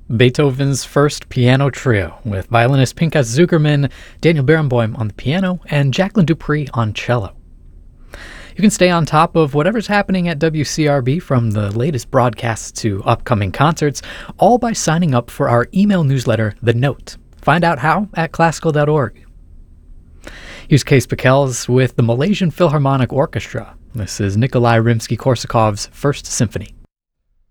Beethoven's First Piano Trio, with violinist Pinchas Zukerman, Daniel Barenboim on the piano, and Jacqueline Dupree on cello. You can stay on top of whatever's happening at WCRB, from the latest broadcasts to upcoming concerts, all by signing up for our email newsletter, The Note. Find out how at classical.org. Here's Case Pickels with the Malaysian Philharmonic Orchestra. This is Nikolai Rimsky-Korsakov's First Symphony.